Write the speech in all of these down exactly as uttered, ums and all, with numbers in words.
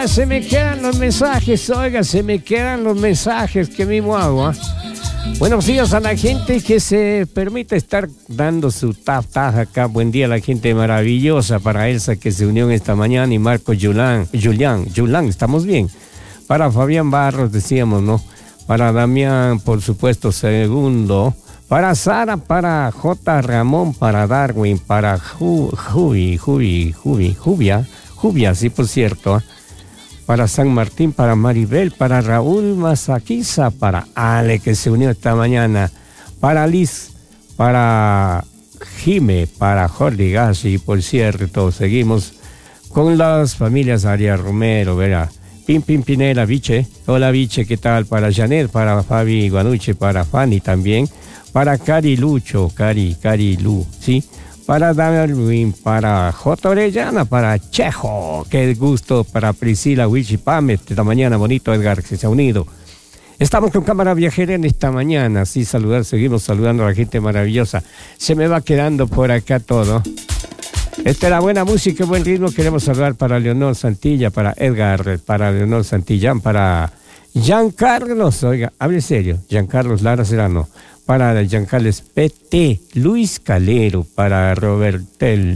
oiga, se me quedan los mensajes, oiga, se me quedan los mensajes que mismo hago, ¿eh? Buenos días a la gente que se permite estar dando su tap tap acá. Buen día a la gente maravillosa. Para Elsa que se unió esta mañana y Marco Julián, Julián, Julián, estamos bien. Para Fabián Barros decíamos, ¿no? Para Damián, por supuesto, segundo. Para Sara, para J. Ramón, para Darwin, para Ju, Jubi, Jubi, Jubi, Jubia, Jubia, sí, por cierto, ¿eh? Para San Martín, para Maribel, para Raúl Mazaquiza, para Ale, que se unió esta mañana, para Liz, para Jime, para Jordi Gassi, por cierto, seguimos con las familias Arias Romero, ¿verdad? Pim Pim Pinela, Viche, hola Viche, ¿qué tal? Para Janet, para Fabi Guanuche, para Fanny también, para Cari Lucho, Cari, Cari Lu, ¿sí? Para Darwin, para J. Orellana, para Chejo, qué gusto, para Priscila Wichipame, esta mañana bonito Edgar que se ha unido. Estamos con Cámara Viajera en esta mañana, sí, saludar, seguimos saludando a la gente maravillosa. Se me va quedando por acá todo. Esta es la buena música, buen ritmo. Queremos saludar para Leonor Santilla, para Edgar, para Leonor Santillán, para Giancarlos, oiga, hable serio, Giancarlos Lara Serrano. Para Giancarlos P T, Luis Calero, para Robertel,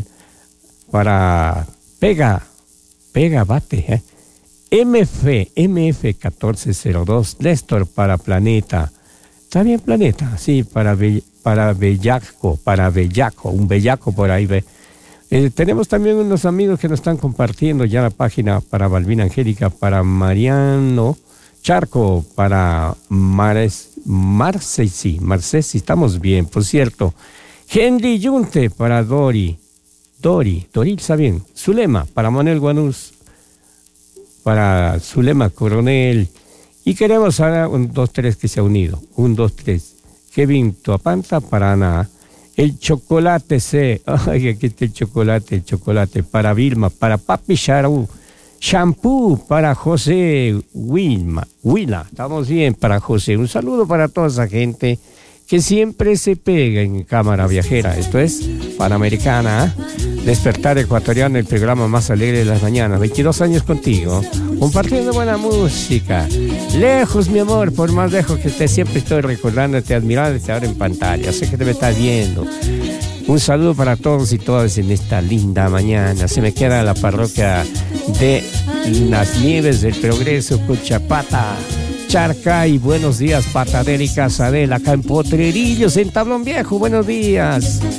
para Pega, Pega Bate, ¿eh? M F, M F catorce cero dos, Néstor para Planeta, ¿está bien Planeta? Sí, para, Be, para Bellaco, para Bellaco, un Bellaco por ahí ve. Eh, tenemos también unos amigos que nos están compartiendo ya la página para Balbina Angélica, para Mariano Charco, para Mares. Marcesi, Marcesi, estamos bien, por cierto. Henry Yunte para Dori, Dori, Dori está bien. Zulema para Manuel Guanús, para Zulema Coronel. Y queremos ahora un, dos, tres que se ha unido. Un, dos, tres. Kevin Tuapanta para Ana. El chocolate C. Ay, aquí está el chocolate, el chocolate. Para Vilma, para Papi Sharu. Shampoo para José Wilma, Willa, estamos bien para José. Un saludo para toda esa gente que siempre se pega en Cámara Viajera. Esto es Panamericana, ¿eh? Despertar Ecuatoriano, el programa más alegre de las mañanas. veintidós años contigo, compartiendo buena música. Lejos, mi amor, por más lejos que estés, siempre estoy recordándote, admirándote ahora en pantalla. Sé que te me estás viendo. Un saludo para todos y todas en esta linda mañana. Se me queda la parroquia de Las Nieves del Progreso, Cochapata, Charcay. Buenos días, Patadera y Casadel, acá en Potrerillos, en Tablón Viejo. Buenos días.